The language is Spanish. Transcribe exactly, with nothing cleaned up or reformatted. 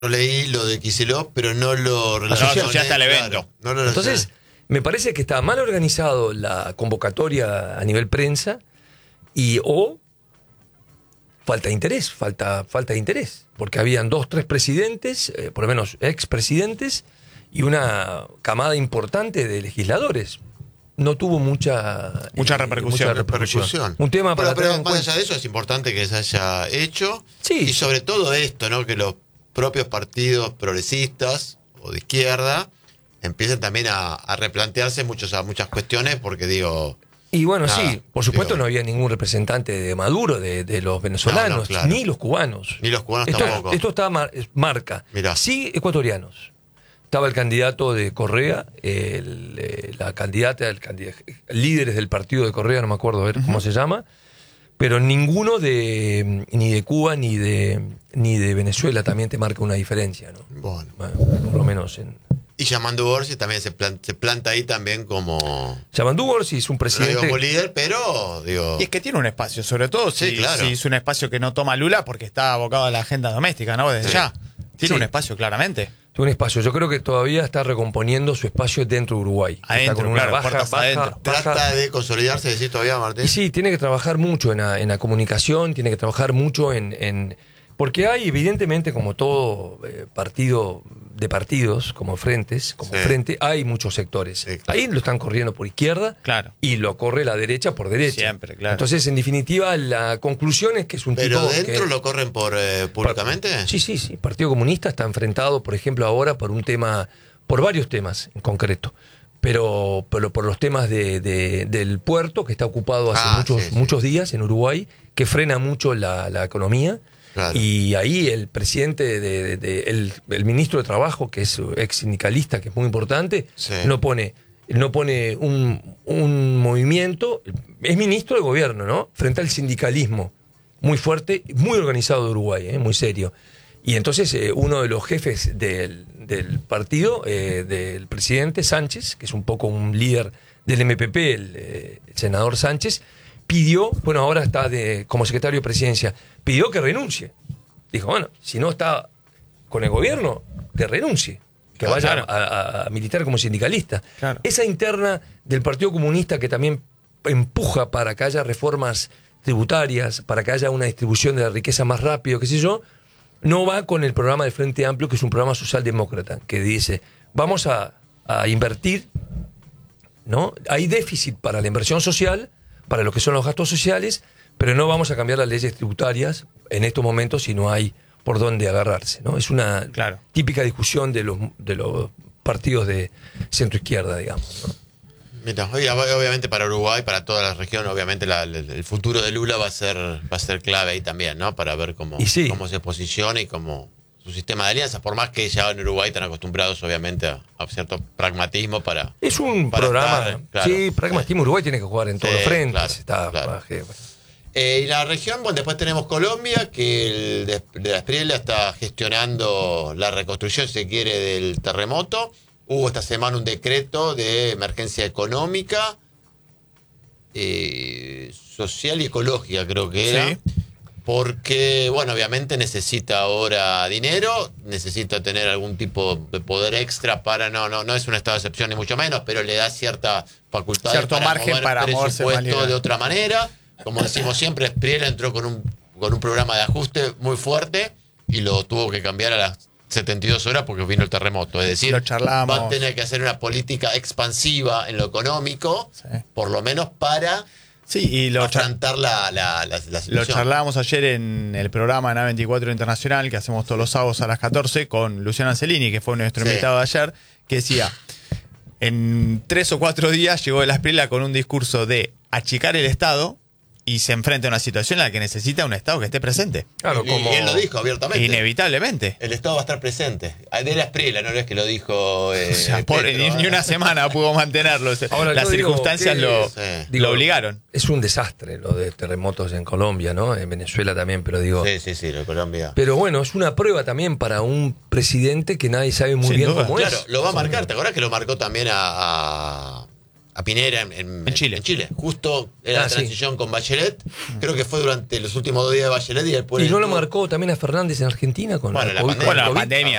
No leí lo de Kicillof, pero no lo relacioné. Asociaste al evento. Claro, no lo Entonces, me parece que estaba mal organizado la convocatoria a nivel prensa y o falta de interés, falta, falta de interés, porque habían dos, tres presidentes, eh, por lo menos expresidentes, y una camada importante de legisladores. No tuvo mucha, mucha, eh, repercusión. mucha repercusión. repercusión. Un tema para pero, pero tener en más cuenta. allá de eso es importante que se haya hecho. Sí. Y sobre todo esto, ¿no? Que los propios partidos progresistas o de izquierda empiecen también a, a replantearse muchos, a muchas cuestiones, porque digo... Y bueno, nada, sí, por supuesto digo, no había ningún representante de Maduro, de, de los venezolanos, No, no, claro. ni los cubanos. Ni los cubanos esto, tampoco. Esto estaba mar, marca. Mirá. Sí, ecuatorianos. Estaba el candidato de Correa, el, eh, la candidata, el candid- líderes del partido de Correa, no me acuerdo a ver uh-huh. cómo se llama, pero ninguno de ni de Cuba ni de ni de Venezuela también te marca una diferencia, ¿no? Bueno. Bueno, por lo menos en... Y Yamandu Orsi también se planta, se planta ahí también como... Yamandu Orsi es un presidente... No digo como líder, pero digo... Y es que tiene un espacio, sobre todo si, sí, claro. si es un espacio que no toma Lula porque está abocado a la agenda doméstica, ¿no? Desde Sí. ya. Tiene Sí. un espacio, claramente. Tiene un espacio. Yo creo que todavía está recomponiendo su espacio dentro de Uruguay. Adentro, está con una claro, baja, puertas baja, adentro. baja- Trata de consolidarse, decís todavía, Martín. Y sí, tiene que trabajar mucho en la, en la comunicación, tiene que trabajar mucho en... en porque hay, evidentemente, como todo eh, partido de partidos, como frentes, como Sí. frente, hay muchos sectores. Sí, claro. Ahí lo están corriendo por izquierda Claro. y lo corre la derecha por derecha. Siempre, claro. Entonces, en definitiva, la conclusión es que es un Pero tipo dentro que- lo corren por eh, públicamente. Sí, sí, sí. El Partido Comunista está enfrentado, por ejemplo, ahora por un tema, por varios temas en concreto. Pero, pero por los temas de, de- del puerto, que está ocupado hace Ah, muchos, sí, sí. muchos días en Uruguay, que frena mucho la, la economía. Claro. Y ahí el presidente, de, de- de- el, el ministro de Trabajo, que es ex sindicalista, que es muy importante, Sí. no pone, no pone un, un movimiento, es ministro de gobierno, ¿no? Frente al sindicalismo, muy fuerte, muy organizado de Uruguay, ¿eh? Muy serio. Y entonces eh, uno de los jefes del, del partido, eh, del presidente Sánchez, que es un poco un líder del M P P, el, eh, el senador Sánchez, pidió, bueno, ahora está de, como secretario de presidencia, pidió que renuncie. Dijo, bueno, si no está con el gobierno, que renuncie, que Claro, vaya claro. a, a- a militar como sindicalista. Claro. Esa interna del Partido Comunista que también empuja para que haya reformas tributarias, para que haya una distribución de la riqueza más rápido, qué sé yo, no va con el programa del Frente Amplio, que es un programa socialdemócrata, que dice, vamos a, a invertir, ¿no? Hay déficit para la inversión social, para lo que son los gastos sociales, pero no vamos a cambiar las leyes tributarias en estos momentos si no hay por dónde agarrarse, ¿no? Es una Claro. típica discusión de los, de los partidos de centro-izquierda, digamos, ¿no? Mira, oye, obviamente para Uruguay, para toda la región, obviamente la- el, el futuro de Lula va a ser va a ser clave ahí también, ¿no? Para ver cómo, Y sí. cómo se posiciona y cómo su sistema de alianzas, por más que ya en Uruguay están acostumbrados obviamente a, a cierto pragmatismo para... Es un Para programa, estar, claro, sí, pragmatismo. Uruguay tiene que jugar en todos Sí, los frentes. claro, está, claro. baje, Eh, y la región, bueno, después tenemos Colombia, que el de, de la Espriella está gestionando la reconstrucción, si se quiere, del terremoto. Hubo esta semana un decreto de emergencia económica, eh, social y ecológica, creo que era. Sí. Porque, bueno, obviamente necesita ahora dinero, necesita tener algún tipo de poder extra para, no, no, no es un estado de excepción ni mucho menos, pero le da cierta facultad Cierto margen para moverse más presupuesto libre. de otra manera. Como decimos siempre, Espriella entró con un, con un programa de ajuste muy fuerte y lo tuvo que cambiar a las setenta y dos horas porque vino el terremoto. Es decir, Lo charlamos. va a tener que hacer una política expansiva en lo económico, Sí. por lo menos para Sí, y lo, char- afrontar la, la, la, la lo situación. charlábamos ayer en el programa de A veinticuatro Internacional que hacemos todos los sábados a las catorce con Luciano Ancelini, que fue nuestro Sí. invitado de ayer, que decía, en tres o cuatro días llegó de la Espriella con un discurso de achicar el Estado y se enfrenta a una situación en la que necesita un Estado que esté presente. Claro, Y- como y él lo dijo abiertamente. Inevitablemente. El Estado va a estar presente. De la Espriella, no es que lo dijo. Eh, O sea, por- Petro, ni, ¿eh? ni una semana pudo mantenerlo. Ahora, Las yo digo circunstancias que- lo, sí. lo Digo, obligaron. Es un desastre lo de terremotos en Colombia, ¿no? En Venezuela también, pero digo. Sí, sí, sí, lo de Colombia. Pero bueno, es una prueba también para un presidente que nadie sabe muy Sin bien duda. cómo Claro, es. lo va a marcar. ¿Te acordás que lo marcó también a, a, a Pinera en, en- En Chile. en Chile. Justo era Ah, la sí. transición con Bachelet. Creo que fue durante los últimos dos días de Bachelet y después. ¿Y no lo estuvo- marcó también a Fernández en Argentina con Bueno, el la COVID? pandemia. Bueno, la COVID? pandemia.